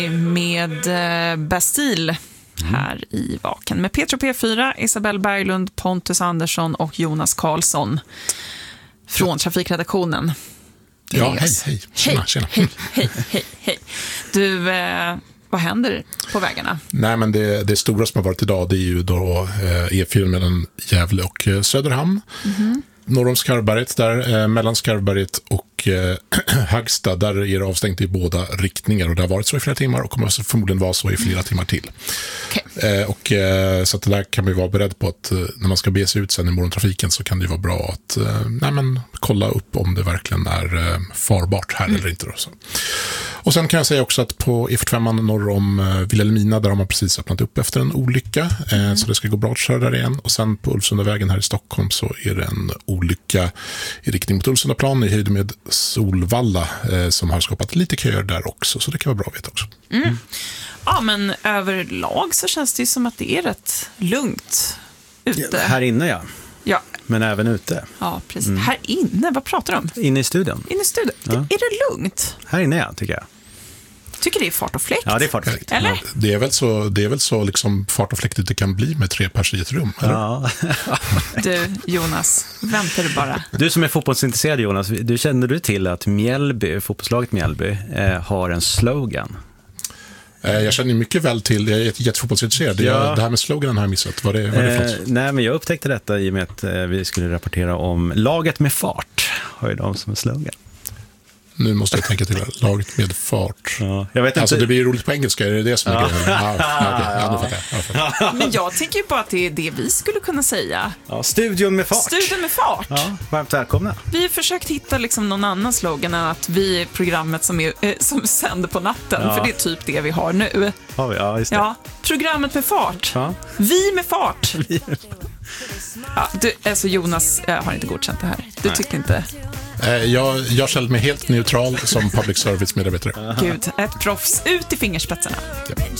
Med Bastille här i Vaken. Med Petro P4, Isabel Berglund, Pontus Andersson och Jonas Karlsson från trafikredaktionen. Ja, hej. Tjena. Hej. Du, vad händer på vägarna? Nej, men det stora som har varit idag, det är ju då E4 mellan Gävle och Söderhamn. Norr om Skarvberget, där mellan Skarvberget och Hagstad, där är det avstängt i båda riktningar, och det har varit så i flera timmar och kommer förmodligen vara så i flera timmar till. Okay. Så att det där kan vi vara beredd på att när man ska bege sig ut sen i morgontrafiken, så kan det ju vara bra att kolla upp om det verkligen är farbart här eller inte då, så. Och sen kan jag säga också att på E45 norr om Vilhelmina, där har man precis öppnat upp efter en olycka, så det ska gå bra att köra där igen. Och sen på Ulvsundavägen här i Stockholm så är det en olycka i riktning mot Ulvsundaplan i höjd med Solvalla, som har skapat lite köer där också, så det kan vara bra att veta också. Ja, men överlag så känns det ju som att det är rätt lugnt ute. Ja, här inne, ja. Men även ute. Ja, precis. Här inne, vad pratar du om? Inne i studion. Ja. Är det lugnt? Här inne, tycker jag. Tycker det är fart och fläkt? Ja, det är fart och fläkt. Eller? Ja, det är väl så liksom fart och fläktigt det kan bli med 3 pers i ett rum, eller? Ja. Du, Jonas, väntar du bara. Du som är fotbollsintresserad, Jonas, känner du till att fotbollslaget Mjällby har en slogan? Jag känner mycket väl till, jag är jättefotbollsintresserad. Det här med sloganen har jag missat. Vad det för? Nej, men jag upptäckte detta i och med att vi skulle rapportera om laget med fart. Har ju de som en slogan. Nu måste jag tänka till det. Laget med fart. Ja, jag vet alltså inte. Det blir roligt på engelska, är det som är grejen? Men jag tänker ju på att det är det vi skulle kunna säga. Ja, studion med fart. Studion med fart. Ja, varmt välkomna. Vi har försökt hitta liksom någon annan slogan än att vi är programmet som sänder på natten. För det är typ det vi har nu. Ja, just det. Ja, programmet med fart. Ja. Vi med fart. Alltså Jonas har inte godkänt det här. Du tyckte inte... Jag känner mig helt neutral som public service-medarbetare. Gud, ett proffs ut i fingerspetsarna. Ja.